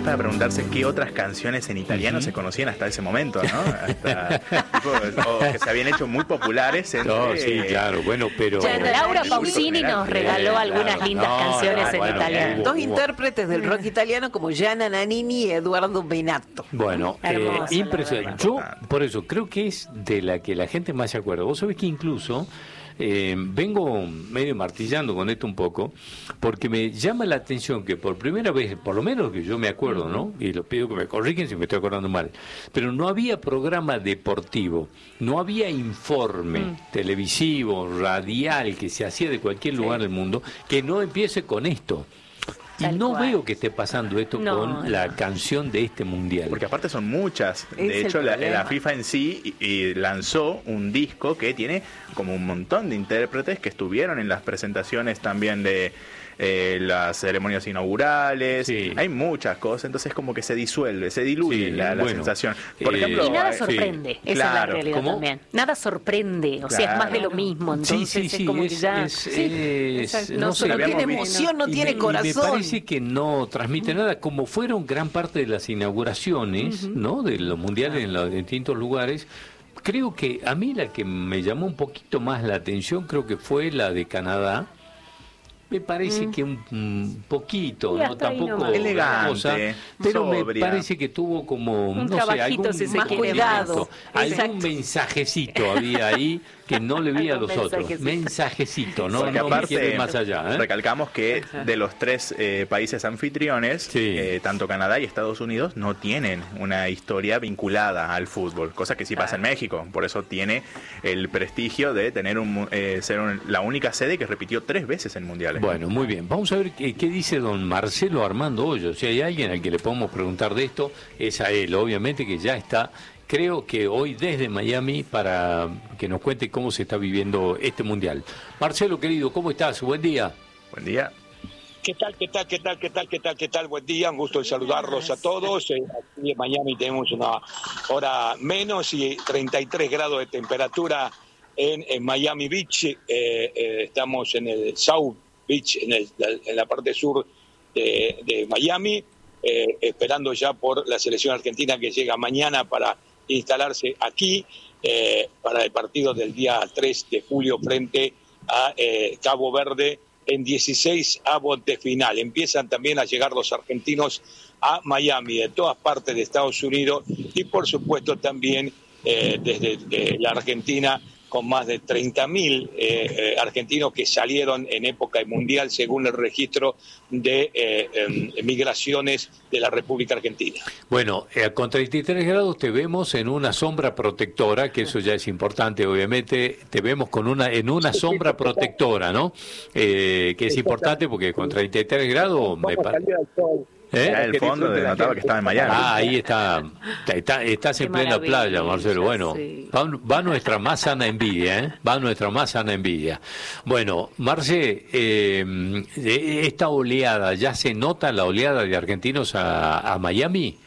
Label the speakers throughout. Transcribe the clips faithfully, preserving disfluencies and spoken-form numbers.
Speaker 1: para preguntarse qué otras canciones en italiano uh-huh. se conocían hasta ese momento, ¿no? Hasta, tipo, o que se habían hecho muy populares entre...
Speaker 2: No, sí, claro, bueno, pero...
Speaker 3: Ya, Laura Pausini nos regaló eh, algunas claro, lindas no, canciones no, en bueno, italiano.
Speaker 4: Dos intérpretes del rock italiano como Gianna Nannini y Eduardo Benato.
Speaker 2: Bueno, eh, impresionante. Yo, por eso, creo que es de la que la gente más se acuerda. Vos sabés que incluso... Eh, vengo medio martillando con esto un poco, porque me llama la atención que por primera vez, por lo menos que yo me acuerdo, ¿no? Y los pido que me corrigen si me estoy acordando mal, pero no había programa deportivo, no había informe mm. televisivo, radial, que se hacía de cualquier lugar sí. del mundo, que no empiece con esto. Y Tal no cual. veo que esté pasando esto no, con no. la canción de este mundial.
Speaker 1: Porque aparte son muchas. De es hecho, la, la FIFA en sí y, y lanzó un disco que tiene como un montón de intérpretes que estuvieron en las presentaciones también de eh, las ceremonias inaugurales. Sí. Hay muchas cosas, entonces como que se disuelve, se diluye sí, la, la bueno, sensación. Por
Speaker 3: eh, ejemplo, y nada sorprende, sí. esa claro. es la realidad ¿Cómo? también. Nada sorprende, o claro. sea, es más de lo mismo. Entonces
Speaker 2: sí, sí, sí,
Speaker 3: es como
Speaker 2: es,
Speaker 3: que ya...
Speaker 2: Es, sí, es,
Speaker 4: no, no, sé, no tiene emoción, no tiene
Speaker 2: me,
Speaker 4: corazón.
Speaker 2: Y me parece que no transmite uh-huh. nada, como fueron gran parte de las inauguraciones, uh-huh. ¿no? De los mundiales en los distintos lugares. Creo que a mí la que me llamó un poquito más la atención, creo que fue la de Canadá. Me parece mm. que un, un poquito, no tampoco
Speaker 1: no elegante,
Speaker 2: cosa, pero sobria. Me parece que tuvo como
Speaker 3: un
Speaker 2: no sé, algún
Speaker 3: si
Speaker 2: más
Speaker 3: cuidado,
Speaker 2: algún mensajecito había ahí que no le vi a los otros. Mensajecito, no, no
Speaker 1: aparte,
Speaker 2: me quiero más allá. ¿eh?
Speaker 1: Recalcamos que de los tres eh, países anfitriones, sí. eh, tanto Canadá y Estados Unidos no tienen una historia vinculada al fútbol, cosa que sí pasa en México. Por eso tiene el prestigio de tener un, eh, ser un, la única sede que repitió tres veces en mundiales.
Speaker 2: Bueno, muy bien. Vamos a ver qué, qué dice don Marcelo Armando Hoyos. Si hay alguien al que le podemos preguntar de esto, es a él, obviamente, que ya está, creo que hoy desde Miami, para que nos cuente cómo se está viviendo este mundial. Marcelo, querido, ¿cómo estás? Buen día.
Speaker 1: Buen día.
Speaker 5: ¿Qué tal, qué tal, qué tal, qué tal, qué tal, qué tal? Buen día, un gusto de saludarlos a todos. Eh, aquí en Miami tenemos una hora menos y treinta y tres grados de temperatura en, en Miami Beach. Eh, eh, estamos en el South Beach, en, el, en la parte sur de, de Miami, eh, esperando ya por la selección argentina que llega mañana para instalarse aquí eh, para el partido del día tres de julio frente a eh, Cabo Verde en dieciséis avos de final. Empiezan también a llegar los argentinos a Miami de todas partes de Estados Unidos y por supuesto también eh, desde de la Argentina, con más de treinta mil eh, eh, argentinos que salieron en época mundial según el registro de eh, eh, migraciones de la República Argentina.
Speaker 2: Bueno, eh, con treinta y tres grados te vemos en una sombra protectora, que eso ya es importante, obviamente, te vemos con una en una sombra protectora, ¿no? Eh, que es importante porque con treinta y tres grados me parece...
Speaker 1: ¿Eh? Ya el fondo denotaba que estaba en Miami.
Speaker 2: Ah, ahí está, está estás en plena playa, Marcelo. Bueno, sí. va, va nuestra más sana envidia, ¿eh? Va nuestra más sana envidia. Bueno, Marce, eh, esta oleada, ¿ya se nota la oleada de argentinos a, a Miami?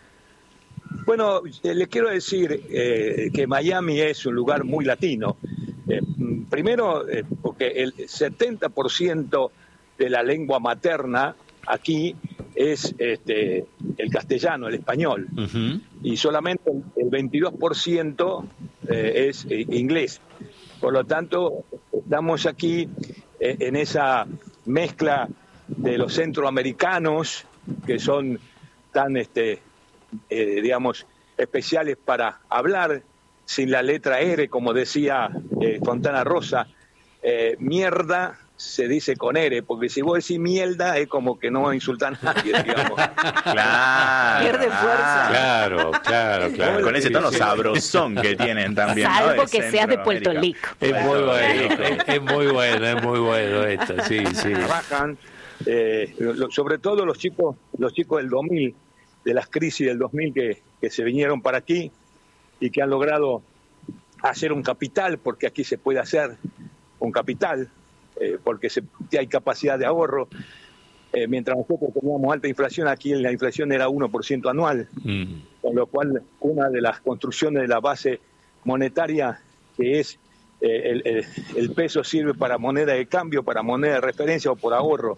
Speaker 5: Bueno, eh, les quiero decir eh, que Miami es un lugar muy latino. Eh, primero, eh, porque el setenta por ciento de la lengua materna aquí es este, el castellano, el español, uh-huh. y solamente el veintidós por ciento eh, es eh, inglés. Por lo tanto, estamos aquí eh, en esa mezcla de los centroamericanos, que son tan, este, eh, digamos, especiales para hablar, sin la letra R, como decía eh, Fontana Rosa, eh, mierda, se dice con R, porque si vos decís mierda es como que no insultan a nadie, digamos.
Speaker 1: Claro.
Speaker 4: Pierde fuerza.
Speaker 2: Claro, claro, claro.
Speaker 1: Con ese tono sabrosón que tienen también.
Speaker 3: Salvo
Speaker 1: ¿no?
Speaker 3: que seas de Puerto Rico.
Speaker 2: Es muy bueno, es muy bueno, es muy bueno esto, sí, sí.
Speaker 5: Trabajan, eh, lo, sobre todo los chicos, los chicos del dos mil, de las crisis del dos mil que, que se vinieron para aquí y que han logrado hacer un capital, porque aquí se puede hacer un capital. Eh, porque se, hay capacidad de ahorro. Eh, mientras nosotros teníamos alta inflación, aquí la inflación era uno por ciento anual, mm. con lo cual una de las construcciones de la base monetaria, que es eh, el, el, el peso sirve para moneda de cambio, para moneda de referencia o por ahorro.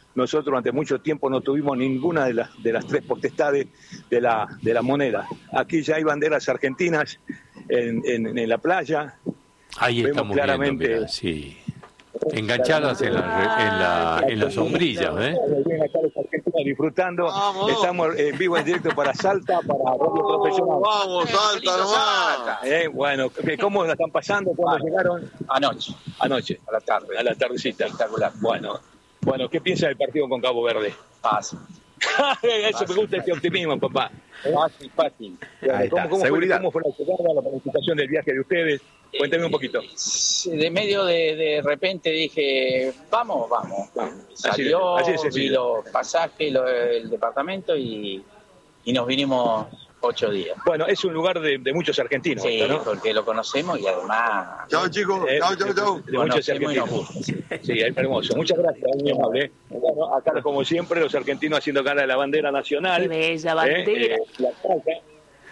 Speaker 5: nosotros durante mucho tiempo no tuvimos ninguna de las, de las tres potestades de la, de la moneda. Aquí ya hay banderas argentinas en, en, en la playa.
Speaker 2: Ahí
Speaker 5: vemos
Speaker 2: estamos
Speaker 5: claramente,
Speaker 2: viendo, mira, sí. Enganchadas en la, en la, en la sombrilla, ¿eh?
Speaker 5: Disfrutando, vamos. Estamos en vivo en directo para Salta, para Radio Profesional.
Speaker 6: Vamos, Salta nomás.
Speaker 5: Eh, bueno, ¿cómo la están pasando? ¿Cuándo llegaron?
Speaker 6: Anoche.
Speaker 5: Anoche,
Speaker 6: a la tarde.
Speaker 5: A la tardecita.
Speaker 6: Espectacular.
Speaker 5: Bueno, bueno, ¿qué piensa del partido con Cabo Verde?
Speaker 6: Fácil.
Speaker 5: Eso fácil. Me gusta este optimismo, papá.
Speaker 6: Fácil, fácil.
Speaker 5: Ahí está. ¿Cómo, cómo, Seguridad. Fue, ¿Cómo fue la llegada, la planificación del viaje de ustedes? Cuéntame un poquito.
Speaker 6: De medio de, de repente dije, vamos, vamos. Salió, así es, así es, vi los pasajes, lo, el departamento y, y nos vinimos ocho días.
Speaker 5: Bueno, es un lugar de, de muchos argentinos,
Speaker 6: sí,
Speaker 5: ¿no?
Speaker 6: Porque lo conocemos y además...
Speaker 5: Chao, chicos.
Speaker 6: Eh,
Speaker 5: chao, chao, chao. De, de muchos argentinos. Sí, es hermoso. Muchas gracias, muy amable. Bueno, acá, como siempre, los argentinos haciendo cara de la bandera nacional.
Speaker 3: Qué bella bandera.
Speaker 5: Eh, eh, la placa.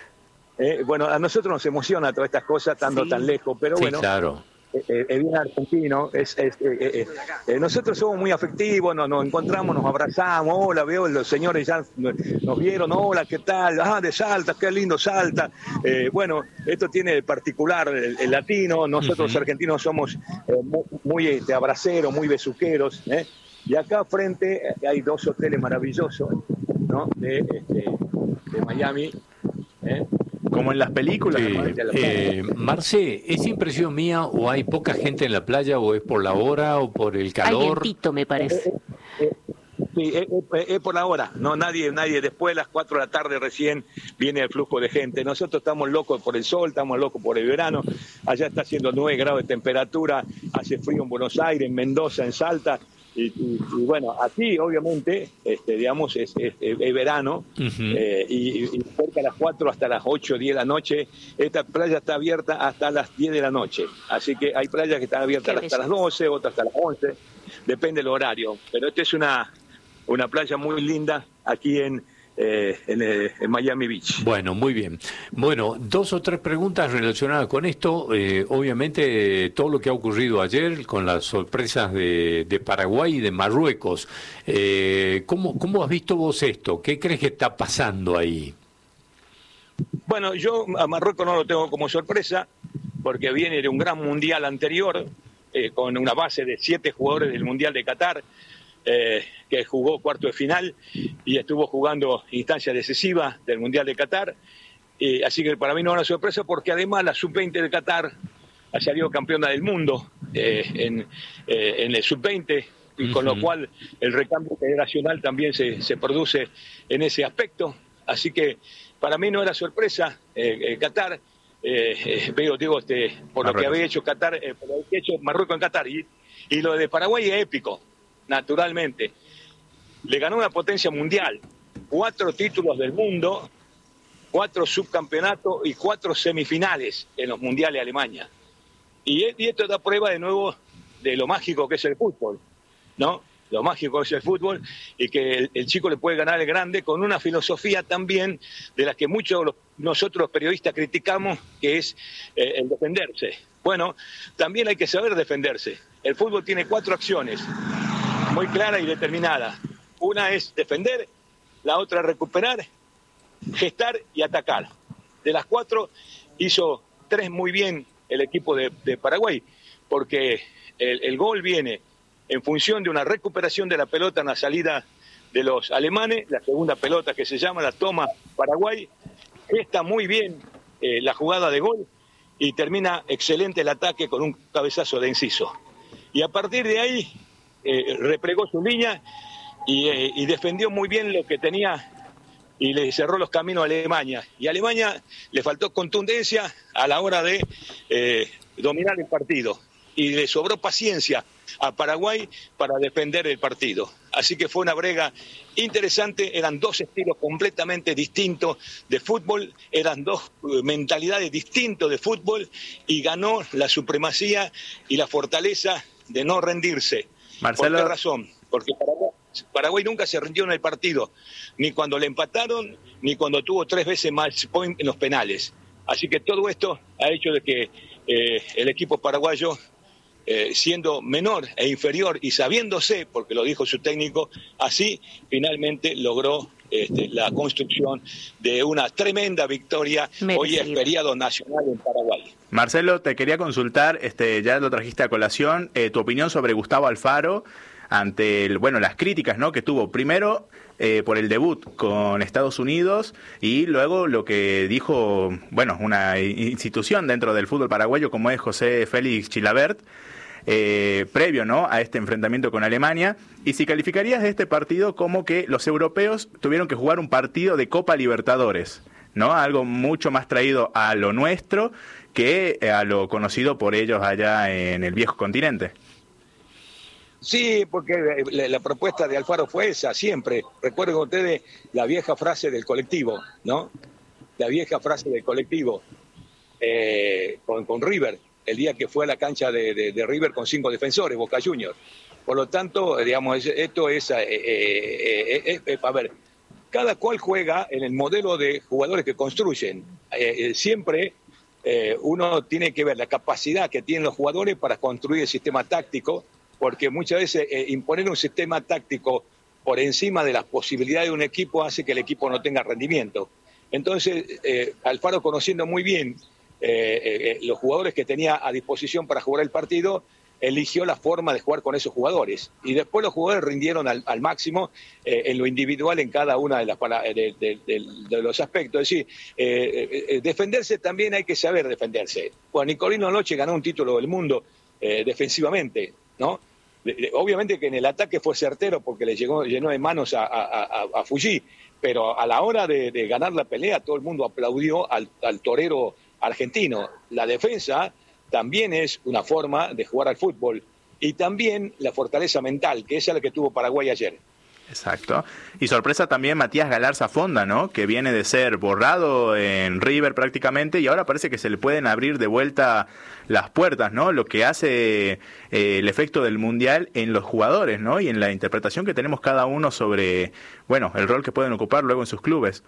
Speaker 5: Eh, bueno, a nosotros nos emociona todas estas cosas estando sí. tan lejos, pero
Speaker 2: sí,
Speaker 5: bueno,
Speaker 2: claro.
Speaker 5: eh, eh, es bien argentino, es, es, eh, eh, eh, nosotros somos muy afectivos, nos, nos encontramos, nos abrazamos, hola, veo, los señores ya nos vieron, hola, ¿qué tal? Ah, de Salta, qué lindo Salta. Eh, bueno, esto tiene de particular el, el latino, nosotros uh-huh. los argentinos somos eh, muy, muy este, abraceros, muy besuqueros, ¿eh? Y acá frente hay dos hoteles maravillosos, ¿no? De, este, de Miami, ¿eh?
Speaker 1: Como en las películas.
Speaker 2: Sí. Eh, Marce, ¿es impresión mía o hay poca gente en la playa o es por la hora o por el calor?
Speaker 3: Hay vientito, me parece.
Speaker 5: Eh, eh, eh, sí, es, es, es por la hora. No, nadie, nadie. Después de las cuatro de la tarde recién viene el flujo de gente. Nosotros estamos locos por el sol, estamos locos por el verano. Allá está haciendo nueve grados de temperatura. Hace frío en Buenos Aires, en Mendoza, en Salta. Y, y, y bueno, aquí obviamente, este, digamos, es, es, es verano, uh-huh. eh, y, y cerca a las cuatro hasta las ocho, diez de la noche, esta playa está abierta hasta las diez de la noche. Así que hay playas que están abiertas hasta belleza. Las doce, otras hasta las once, depende del horario. Pero esta es una, una playa muy linda aquí en... Eh, en, eh, en Miami Beach.
Speaker 2: Bueno, muy bien. Bueno, dos o tres preguntas relacionadas con esto. Eh, obviamente, eh, todo lo que ha ocurrido ayer con las sorpresas de, de Paraguay y de Marruecos. Eh, ¿cómo, ¿Cómo has visto vos esto? ¿Qué crees que está pasando ahí?
Speaker 5: Bueno, yo a Marruecos no lo tengo como sorpresa, porque viene de un gran mundial anterior, eh, con una base de siete jugadores del Mundial de Qatar, Eh, que jugó cuarto de final y estuvo jugando instancia decisiva del Mundial de Qatar, eh, así que para mí no es una sorpresa, porque además la sub veinte de Qatar ha salido campeona del mundo eh, en, eh, en el sub veinte, y uh-huh. con lo cual el recambio generacional también se, se produce en ese aspecto, así que para mí no era sorpresa eh, eh, Qatar. Eh, eh, veo, digo, este, por Marruecos. Lo que había hecho Qatar, eh, por lo que ha hecho Marruecos en Qatar, y, y lo de Paraguay es épico. Naturalmente, le ganó una potencia mundial, cuatro títulos del mundo, cuatro subcampeonatos y cuatro semifinales en los mundiales de Alemania. Y, y esto da prueba de nuevo de lo mágico que es el fútbol, ¿no? Lo mágico que es el fútbol, y que el, el chico le puede ganar al grande con una filosofía también de la que muchos los, nosotros los periodistas criticamos, que es eh, el defenderse. Bueno, también hay que saber defenderse. El fútbol tiene cuatro acciones muy clara y determinada. Una es defender, la otra es recuperar, gestar y atacar. De las cuatro hizo tres muy bien el equipo de, de Paraguay, porque el, el gol viene en función de una recuperación de la pelota en la salida de los alemanes, la segunda pelota que se llama la toma Paraguay, gesta muy bien eh, la jugada de gol y termina excelente el ataque con un cabezazo de Enciso. Y a partir de ahí Eh, replegó su línea y, eh, y defendió muy bien lo que tenía y le cerró los caminos a Alemania. Y a Alemania le faltó contundencia a la hora de eh, dominar el partido. Y le sobró paciencia a Paraguay para defender el partido. Así que fue una brega interesante, eran dos estilos completamente distintos de fútbol, eran dos mentalidades distintas de fútbol, y ganó la supremacía y la fortaleza de no rendirse.
Speaker 1: Marcelo...
Speaker 5: ¿Por qué razón? Porque Paraguay, Paraguay nunca se rindió en el partido, ni cuando le empataron, ni cuando tuvo tres veces match point en los penales. Así que todo esto ha hecho de que eh, el equipo paraguayo eh, siendo menor e inferior y sabiéndose, porque lo dijo su técnico, así finalmente logró este, la construcción de una tremenda victoria. Merecido. Hoy es feriado nacional en Paraguay.
Speaker 1: Marcelo, te quería consultar, este, ya lo trajiste a colación, eh, tu opinión sobre Gustavo Alfaro ante el, bueno, las críticas, ¿no?, que tuvo primero eh, por el debut con Estados Unidos y luego lo que dijo, bueno, una institución dentro del fútbol paraguayo como es José Félix Chilavert, eh, previo, ¿no?, a este enfrentamiento con Alemania. Y si calificarías este partido como que los europeos tuvieron que jugar un partido de Copa Libertadores, ¿no?, algo mucho más traído a lo nuestro que a lo conocido por ellos allá en el viejo continente.
Speaker 5: Sí, porque la, la propuesta de Alfaro fue esa, siempre. Recuerden ustedes la vieja frase del colectivo, ¿no? La vieja frase del colectivo eh, con, con River, el día que fue a la cancha de, de, de River con cinco defensores, Boca Juniors. Por lo tanto, digamos, esto es, eh, eh, eh, eh, a ver, cada cual juega en el modelo de jugadores que construyen. Eh, eh, siempre eh, uno tiene que ver la capacidad que tienen los jugadores para construir el sistema táctico, porque muchas veces eh, imponer un sistema táctico por encima de las posibilidades de un equipo hace que el equipo no tenga rendimiento. Entonces, eh, Alfaro, conociendo muy bien eh, eh, los jugadores que tenía a disposición para jugar el partido, eligió la forma de jugar con esos jugadores. Y después los jugadores rindieron al, al máximo eh, en lo individual en cada una de, las, de, de, de, de los aspectos. Es decir, eh, eh, defenderse también hay que saber defenderse. Bueno, Nicolino anoche ganó un título del mundo eh, defensivamente, ¿no? Obviamente que en el ataque fue certero porque le llegó, llenó de manos a, a, a, a Fuji, pero a la hora de, de ganar la pelea todo el mundo aplaudió al, al torero argentino. La defensa también es una forma de jugar al fútbol y también la fortaleza mental, que esa es la que tuvo Paraguay ayer.
Speaker 1: Exacto. Y sorpresa también Matías Galarza Fonda, ¿no?, que viene de ser borrado en River prácticamente y ahora parece que se le pueden abrir de vuelta las puertas, ¿no?, lo que hace eh, el efecto del Mundial en los jugadores, ¿no?, y en la interpretación que tenemos cada uno sobre, bueno, el rol que pueden ocupar luego en sus clubes.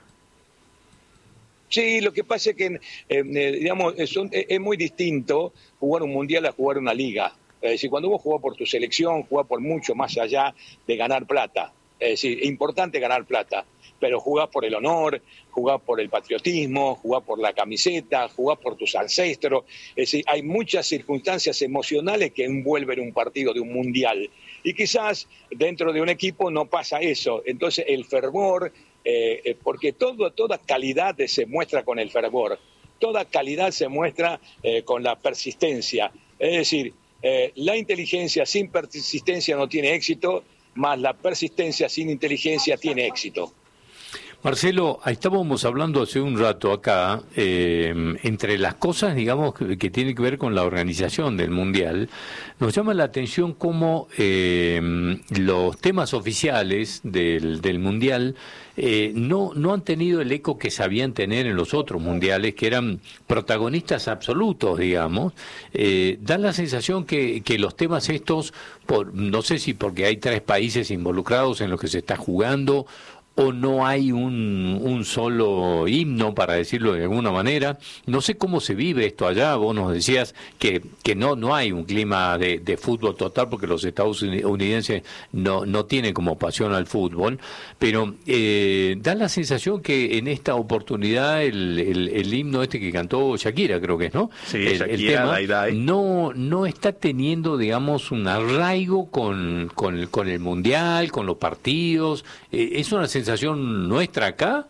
Speaker 5: Sí, lo que pasa es que, eh, digamos, es, un, es muy distinto jugar un Mundial a jugar una liga. Es decir, cuando vos jugás por tu selección, jugás por mucho más allá de ganar plata. Es decir, es importante ganar plata, pero jugás por el honor, jugás por el patriotismo, jugás por la camiseta, jugás por tus ancestros. Es decir, hay muchas circunstancias emocionales que envuelven un partido de un mundial. Y quizás dentro de un equipo no pasa eso. Entonces el fervor, eh, porque todo, toda calidad se muestra con el fervor, toda calidad se muestra eh, con la persistencia. Es decir, eh, la inteligencia sin persistencia no tiene éxito, más la persistencia sin inteligencia tiene éxito.
Speaker 2: Marcelo, estábamos hablando hace un rato acá, eh, entre las cosas, digamos, que, que tienen que ver con la organización del Mundial, nos llama la atención cómo eh, los temas oficiales del, del Mundial eh, no, no han tenido el eco que sabían tener en los otros Mundiales, que eran protagonistas absolutos, digamos. Eh, da la sensación que, que los temas estos, por, no sé si porque hay tres países involucrados en los que se está jugando, o no hay un, un solo himno, para decirlo de alguna manera. No sé cómo se vive esto allá. Vos nos decías que, que no, no hay un clima de, de fútbol total porque los estadounidenses no, no tienen como pasión al fútbol, pero eh, da la sensación que en esta oportunidad el, el, el himno este que cantó Shakira, creo que es, ¿no?
Speaker 1: Sí,
Speaker 2: el,
Speaker 1: Shakira,
Speaker 2: el tema
Speaker 1: Dai Dai.
Speaker 2: No, no está teniendo, digamos, un arraigo con, con, el, con el Mundial, con los partidos. Eh, es una sensación nuestra acá.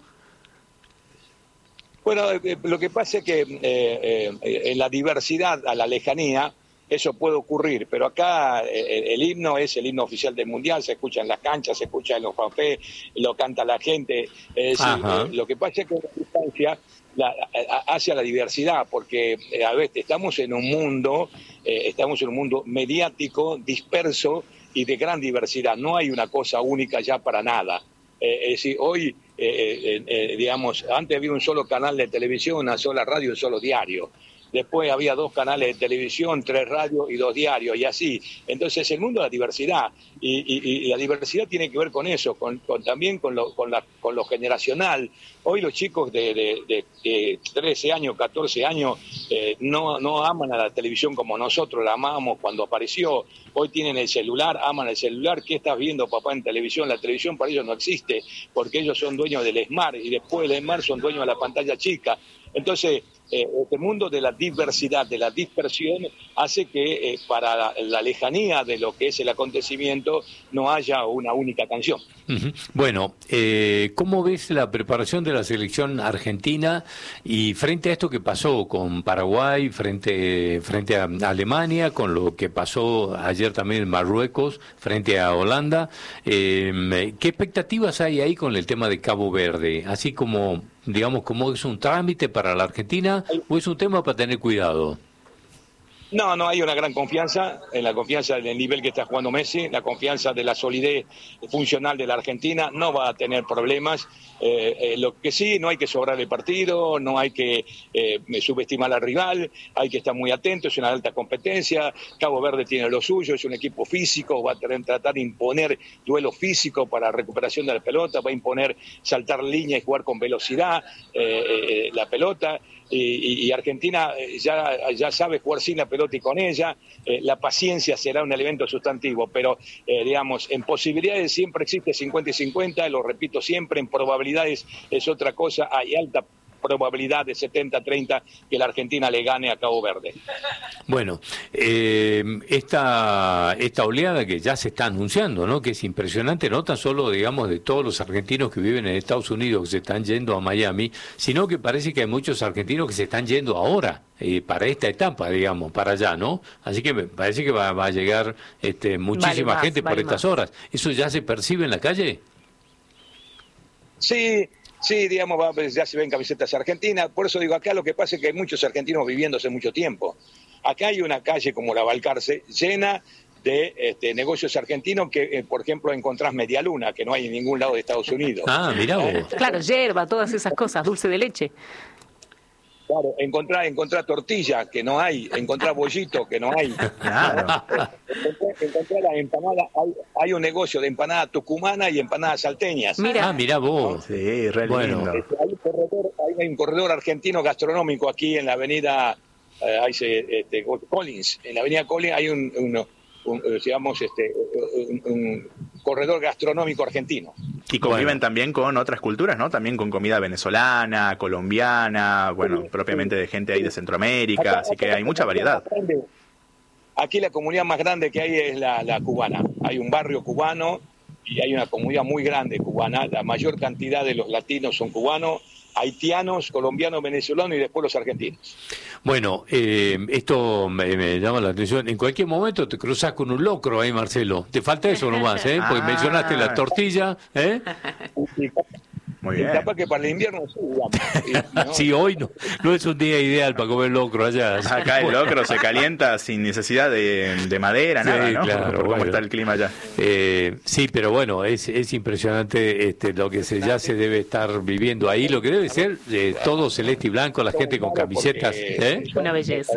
Speaker 5: Bueno, eh, lo que pasa es que eh, eh, en la diversidad, a la lejanía, eso puede ocurrir, pero acá eh, el himno es el himno oficial del Mundial, se escucha en las canchas, se escucha en los cafés, lo canta la gente. Es decir, eh, lo que pasa es que la distancia la, hacia la diversidad, porque eh, a veces estamos en un mundo, eh, estamos en un mundo mediático, disperso y de gran diversidad. No hay una cosa única ya para nada. Eh, es decir, hoy, eh, eh, eh, digamos, antes había un solo canal de televisión, una sola radio, un solo diario. después había dos canales de televisión, tres radios y dos diarios, y así. Entonces el mundo de la diversidad, y, y, y la diversidad tiene que ver con eso, con, con también con lo, con, la, con lo generacional. Hoy los chicos de, de, de, de trece años, catorce años, eh, no, no aman a la televisión como nosotros la amamos cuando apareció. Hoy tienen el celular, aman el celular. ¿Qué estás viendo, papá, en televisión? La televisión para ellos no existe, porque ellos son dueños del Smart, y después del Smart son dueños de la pantalla chica. Entonces, eh, este mundo de la diversidad, de la dispersión, hace que eh, para la, la lejanía de lo que es el acontecimiento no haya una única canción.
Speaker 2: Uh-huh. Bueno, eh, ¿cómo ves la preparación de la selección argentina y frente a esto que pasó con Paraguay, frente, frente a Alemania, con lo que pasó ayer también en Marruecos, frente a Holanda? Eh, ¿Qué expectativas hay ahí con el tema de Cabo Verde? Así como, digamos, ¿cómo es un trámite para la Argentina o es un tema para tener cuidado?
Speaker 5: No, no, hay una gran confianza, en la confianza del nivel que está jugando Messi, la confianza de la solidez funcional de la Argentina, no va a tener problemas. Eh, eh, lo que sí, no hay que sobrar el partido, no hay que eh, subestimar al rival, hay que estar muy atento, es una alta competencia. Cabo Verde tiene lo suyo, es un equipo físico, va a tener, tratar de imponer duelo físico para recuperación de la pelota, va a imponer saltar línea y jugar con velocidad eh, eh, la pelota. Y, y Argentina ya, ya sabe jugar sin la pelota y con ella. Eh, la paciencia será un elemento sustantivo, pero eh, digamos, en posibilidades siempre existe cincuenta y cincuenta, lo repito siempre, en probabilidades es otra cosa, hay alta probabilidad de setenta a treinta que la Argentina le gane a Cabo Verde.
Speaker 2: Bueno, eh, esta esta oleada que ya se está anunciando, ¿no? Que es impresionante, no tan solo, digamos, de todos los argentinos que viven en Estados Unidos que se están yendo a Miami, sino que parece que hay muchos argentinos que se están yendo ahora, eh, para esta etapa, digamos, para allá, ¿no? Así que me parece que va, va a llegar este, muchísima vale más, gente vale por estas más. horas. ¿Eso ya se percibe en la calle?
Speaker 5: Sí. Sí, digamos, ya se ven camisetas argentinas. Por eso digo, acá lo que pasa es que hay muchos argentinos viviendo hace mucho tiempo. Acá hay una calle como la Balcarce llena de este, negocios argentinos que, eh, por ejemplo, encontrás media luna, que no hay en ningún lado de Estados Unidos.
Speaker 2: Ah, mirá vos.
Speaker 3: Claro, yerba, todas esas cosas, dulce de leche.
Speaker 5: Claro, encontrar, encontrar tortilla, que no hay, encontrar bollito, que no hay. Claro. Encontrar, encontrar la empanada, hay, hay un negocio de empanada tucumana y empanadas salteñas.
Speaker 2: Mira. Ah, mirá vos. ¿No?
Speaker 1: Sí, re
Speaker 2: bueno.
Speaker 1: lindo.
Speaker 5: Hay un, corredor, hay un corredor argentino gastronómico aquí en la avenida eh, hay, este, Collins. En la avenida Collins hay un, un, un digamos, este, un, un corredor gastronómico argentino.
Speaker 1: Y conviven bueno. también con otras culturas, ¿no? También con comida venezolana, colombiana, bueno, sí, propiamente sí. de gente ahí de Centroamérica, acá, así acá, que hay mucha variedad.
Speaker 5: Aquí la comunidad más grande que hay es la, la cubana. Hay un barrio cubano y hay una comunidad muy grande cubana. La mayor cantidad de los latinos son cubanos, haitianos, colombianos, venezolanos y después los argentinos.
Speaker 2: Bueno, eh, esto me, me llama la atención. En cualquier momento te cruzas con un locro ahí, Marcelo. Te falta eso nomás, ¿eh? Porque ah. mencionaste la tortilla, ¿eh?
Speaker 1: Muy bien.
Speaker 5: Y capaz que para el invierno sí, digamos.
Speaker 2: ¿no? Sí, hoy no, no es un día ideal para comer locro allá.
Speaker 1: Acá el locro se calienta sin necesidad de, de madera, nada, sí, ¿no? Claro, por cómo bueno. está el clima allá.
Speaker 2: Eh, sí, pero bueno, es, es impresionante este, lo que se, ya se debe estar viviendo ahí. Lo que debe ser eh, todo celeste y blanco, la gente con camisetas. ¿eh?
Speaker 3: Una belleza.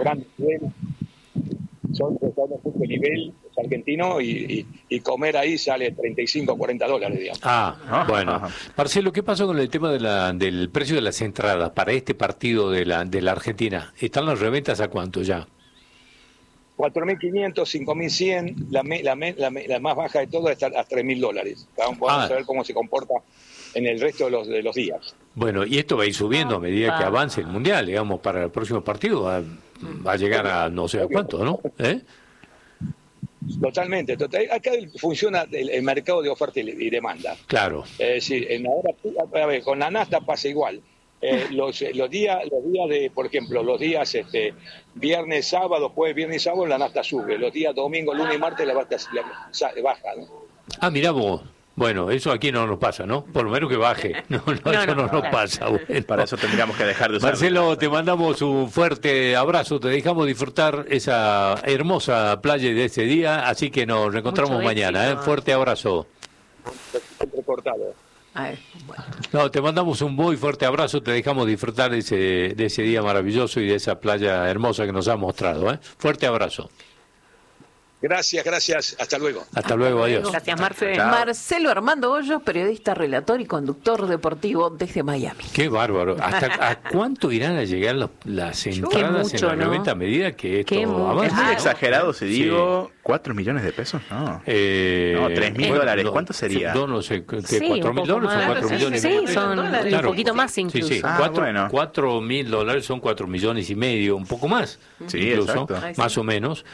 Speaker 5: Son restaurantes de nivel argentino y, y, y comer ahí sale treinta y cinco, cuarenta dólares, digamos.
Speaker 2: Ah, bueno. Marcelo, ¿qué pasó con el tema de la, del precio de las entradas para este partido de la, de la Argentina? ¿Están las reventas a cuánto ya?
Speaker 5: cuatro mil quinientos, cinco mil cien, la, la, la, la más baja de todo está a tres mil dólares. Vamos, vamos ah. a ver cómo se comporta en el resto de los, de los días.
Speaker 2: Bueno, y esto va a ir subiendo a medida que avance el Mundial, digamos, para el próximo partido va, va a llegar a no sé a cuánto, ¿no? ¿Eh?
Speaker 5: Totalmente, total. Acá funciona el, el mercado de oferta y demanda.
Speaker 2: Claro.
Speaker 5: Es decir, en ahora, a ver, con la nafta pasa igual. Eh, los, los días, los días de, por ejemplo, los días este, viernes, sábado, jueves, viernes y sábado, la nafta sube. Los días domingo, lunes y martes, la, nafta, la baja, ¿no?
Speaker 2: Ah, mirá vos. Bueno, eso aquí no nos pasa, ¿no? Por lo menos que baje. No, no, no eso no, no nos pasa. Bueno.
Speaker 1: Para eso tendríamos que dejar de usar.
Speaker 2: Marcelo, te mandamos un fuerte abrazo. Te dejamos disfrutar esa hermosa playa de este día. Así que nos reencontramos mañana. ¿eh? Fuerte abrazo.
Speaker 5: Cortado.
Speaker 4: Ay, bueno.
Speaker 2: No, te mandamos un muy fuerte abrazo, te dejamos disfrutar de ese, de ese día maravilloso y de esa playa hermosa que nos ha mostrado. ¿eh? Fuerte abrazo.
Speaker 5: Gracias, gracias. Hasta luego.
Speaker 2: Hasta, Hasta luego, adiós.
Speaker 3: Gracias, Marce.
Speaker 4: Marcelo Armando Hoyos, periodista, relator y conductor deportivo desde Miami.
Speaker 2: Qué bárbaro. ¿Hasta a cuánto irán a llegar los, las entradas
Speaker 3: mucho,
Speaker 2: en la reventa a medida que esto avanza?
Speaker 1: Es muy exagerado si digo sí. cuatro millones de pesos, no.
Speaker 2: Eh,
Speaker 1: no, tres mil dólares. ¿Cuánto sería?
Speaker 2: No, no sé, que
Speaker 3: sí,
Speaker 2: cuatro mil dólares son cuatro
Speaker 3: sí,
Speaker 2: millones
Speaker 3: sí,
Speaker 2: y medio.
Speaker 3: Sí, son claro. un poquito más incluso.
Speaker 2: Sí, sí.
Speaker 1: Ah,
Speaker 2: cuatro,
Speaker 1: bueno.
Speaker 2: cuatro mil dólares son cuatro millones y medio, un poco más.
Speaker 1: Sí,
Speaker 2: incluso,
Speaker 1: exacto.
Speaker 2: más o menos.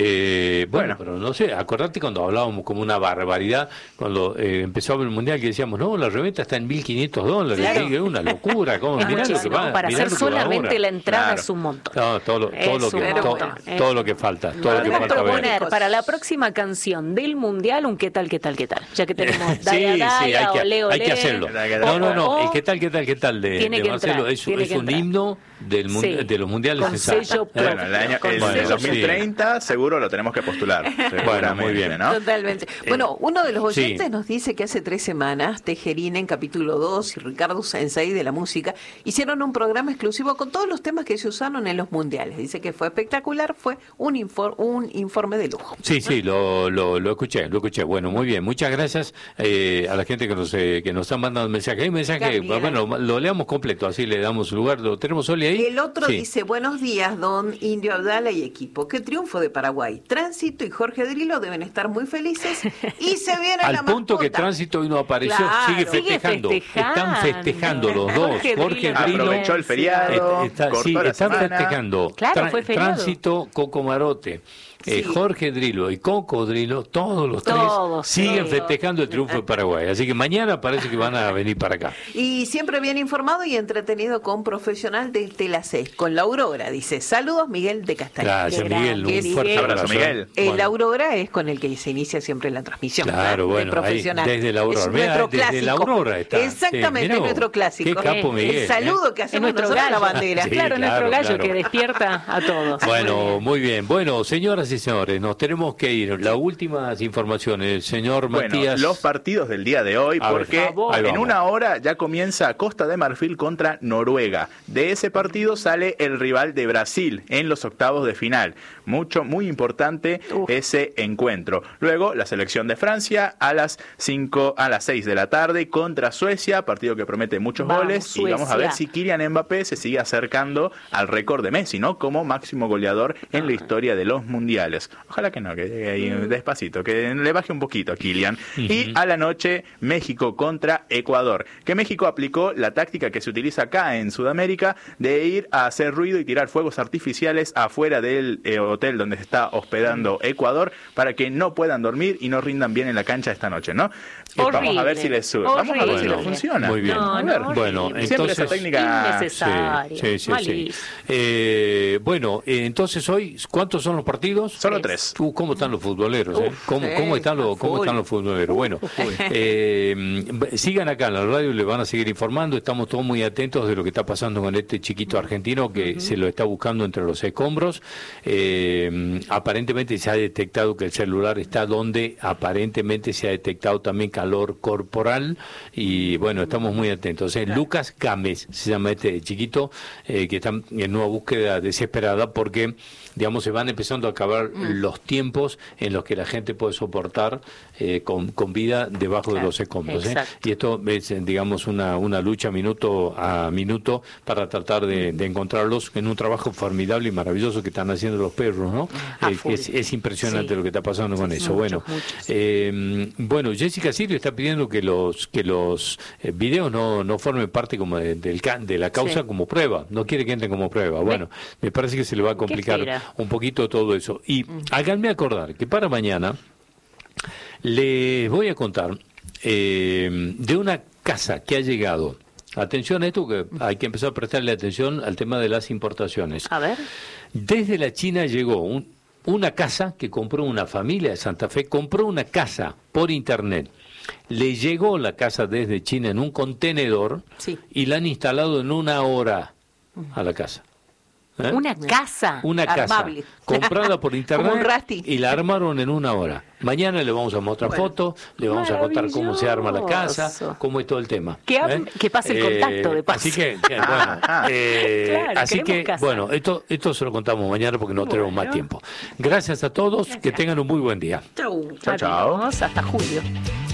Speaker 2: Eh, bueno, bueno, pero no sé, acordate cuando hablábamos como una barbaridad, cuando eh, empezó el Mundial, que decíamos, no, la reventa está en mil quinientos dólares, claro. Es una locura, ¿cómo?
Speaker 3: Es
Speaker 2: mirá lo que va,
Speaker 3: para hacer solamente la entrada claro. es un montón.
Speaker 2: No, todo lo, todo lo que, to, todo lo que falta, todo
Speaker 3: Vamos
Speaker 2: lo que
Speaker 3: a
Speaker 2: falta
Speaker 3: proponer
Speaker 2: ver.
Speaker 3: Para la próxima canción del Mundial un qué tal, qué tal, qué tal, ya que tenemos
Speaker 2: sí, sí, hay que,
Speaker 3: olé, olé.
Speaker 2: hay que hacerlo. No, no, no, el qué tal, qué tal, qué tal de,
Speaker 3: tiene
Speaker 2: de
Speaker 3: que
Speaker 2: Marcelo,
Speaker 3: entrar,
Speaker 2: es, es un
Speaker 3: entrar.
Speaker 2: himno del sí. de los mundiales.
Speaker 3: Con sello
Speaker 1: bueno, el año el
Speaker 3: sello
Speaker 1: dos mil treinta sí. seguro lo tenemos que postular.
Speaker 2: Bueno, muy bien,
Speaker 4: ¿no? Totalmente. Bueno, uno de los oyentes sí. nos dice que hace tres semanas Tejerín en capítulo dos y Ricardo Sensei de la música hicieron un programa exclusivo con todos los temas que se usaron en los mundiales. Dice que fue espectacular, fue un, infor un informe de lujo.
Speaker 2: Sí, sí, lo, lo, lo escuché, lo escuché. Bueno, muy bien. Muchas gracias eh, a la gente que nos eh, que nos están mandando mensajes. Hay mensajes, bueno, lo leamos completo, así le damos lugar. Lo tenemos Oli ahí.
Speaker 4: Y el otro
Speaker 2: sí.
Speaker 4: dice, buenos días, don Indio Abdala y equipo. Qué triunfo de Paraguay. Tránsito y Jorge Drilo deben estar muy felices y se viene
Speaker 2: al
Speaker 4: la
Speaker 2: punto
Speaker 4: mascota.
Speaker 2: Que Tránsito hoy no apareció,
Speaker 4: claro.
Speaker 2: sigue, festejando.
Speaker 3: sigue festejando.
Speaker 2: Están festejando los dos.
Speaker 3: Jorge,
Speaker 2: Jorge
Speaker 3: Drilo
Speaker 2: Drilo
Speaker 1: aprovechó el feriado.
Speaker 2: Está, está, sí, están festejando.
Speaker 3: Claro, fue feriado.
Speaker 2: Tránsito, Coco Marote. Eh,
Speaker 4: sí.
Speaker 2: Jorge Drilo y Coco Drilo, todos los
Speaker 3: todos,
Speaker 2: tres siguen
Speaker 3: todos.
Speaker 2: festejando el triunfo de Paraguay. Así que mañana parece que van a venir para acá.
Speaker 4: Y siempre bien informado y entretenido con profesional desde las seis, con la Aurora. Dice, saludos Miguel de Castañeda.
Speaker 2: Gracias Miguel, un fuerte
Speaker 1: abrazo Miguel.
Speaker 4: El bueno. Aurora es con el que se inicia siempre la transmisión.
Speaker 2: Claro, bueno,
Speaker 4: profesional.
Speaker 2: Ahí, desde la Aurora.
Speaker 4: Es nuestro
Speaker 2: Mirá, desde la Aurora está.
Speaker 4: Exactamente,
Speaker 2: sí,
Speaker 4: es nuestro clásico.
Speaker 2: Qué capo Miguel.
Speaker 4: El saludo
Speaker 2: ¿eh?
Speaker 4: que hacemos nosotros a la bandera.
Speaker 2: Sí,
Speaker 3: claro,
Speaker 2: claro,
Speaker 3: nuestro gallo
Speaker 2: claro.
Speaker 3: que despierta a todos.
Speaker 2: Bueno, muy bien. Bueno, señoras y señores, nos tenemos que ir. Las últimas informaciones, señor
Speaker 1: bueno,
Speaker 2: Matías.
Speaker 1: Los partidos del día de hoy,
Speaker 2: a
Speaker 1: porque
Speaker 2: ver,
Speaker 1: en una hora ya comienza Costa de Marfil contra Noruega. De ese partido sale el rival de Brasil en los octavos de final. Mucho, muy importante Uf. ese encuentro. Luego, la selección de Francia a las cinco, a las seis de la tarde contra Suecia, partido que promete muchos
Speaker 3: vamos,
Speaker 1: goles.
Speaker 3: Suecia.
Speaker 1: Y vamos a ver si Kylian Mbappé se sigue acercando al récord de Messi, ¿no? Como máximo goleador en ah. la historia de los mundiales. Ojalá que no, que llegue ahí mm. despacito, que le baje un poquito a Kylian. Uh-huh. Y a la noche, México contra Ecuador. Que México aplicó la táctica que se utiliza acá en Sudamérica de ir a hacer ruido y tirar fuegos artificiales afuera del eh, hotel donde se está hospedando Ecuador para que no puedan dormir y no rindan bien en la cancha esta noche, ¿no? Vamos a ver si les sube. Vamos a ver si les funciona.
Speaker 2: Muy bien.
Speaker 3: No, no,
Speaker 2: bueno,
Speaker 3: entonces,
Speaker 2: siempre
Speaker 1: esa técnica
Speaker 3: innecesaria.
Speaker 2: Sí, sí, sí, sí. Eh, bueno, eh, entonces hoy, ¿cuántos son los partidos?
Speaker 1: Solo tres.
Speaker 2: Uh, ¿Cómo están los futboleros? Eh?
Speaker 4: Uf,
Speaker 2: ¿Cómo,
Speaker 4: sí,
Speaker 2: cómo, están los, ¿Cómo están los futboleros? Bueno, eh, sigan acá en la radio, les van a seguir informando. Estamos todos muy atentos de lo que está pasando con este chiquito argentino que uh-huh. se lo está buscando entre los escombros. Eh, aparentemente se ha detectado que el celular está donde aparentemente se ha detectado también calor corporal y bueno, estamos muy atentos. Eh, Lucas Gámez se llama este chiquito eh, que está en una búsqueda desesperada porque digamos se van empezando a acabar mm. los tiempos en los que la gente puede soportar eh, con, con vida debajo claro, de los escombros. ¿eh? Y esto es, digamos, una, una lucha minuto a minuto para tratar de, de encontrarlos en un trabajo formidable y maravilloso que están haciendo los perros, ¿no? Eh, que es, es impresionante sí. lo que está pasando con sí, eso. Mucho, bueno, eh, bueno, Jessica Sirio está pidiendo que los que los eh, videos no, no formen parte como de, del, de la causa sí. como prueba. No quiere que entren como prueba. Bueno, me parece que se le va a complicar un poquito todo eso. Y mm. háganme acordar que para mañana les voy a contar eh, de una casa que ha llegado. Atención a esto, que hay que empezar a prestarle atención al tema de las importaciones.
Speaker 3: A ver.
Speaker 2: Desde la China llegó un, una casa que compró una familia de Santa Fe, compró una casa por internet. Le llegó la casa desde China en un contenedor sí. y la han instalado en una hora a la casa. ¿Eh?
Speaker 3: Una casa
Speaker 2: una
Speaker 4: armable.
Speaker 2: casa comprada por internet y la armaron en una hora. Mañana le vamos a mostrar bueno, fotos, le vamos a contar cómo se arma la casa, cómo es todo el tema.
Speaker 3: Que, ¿eh? que pase el contacto, de paso.
Speaker 2: Así que, que bueno, eh, claro, así que casa. bueno, esto, esto se lo contamos mañana porque no bueno. tenemos más tiempo. Gracias a todos, Gracias. que tengan un muy buen día.
Speaker 3: Chau, chau, chau. Hasta julio.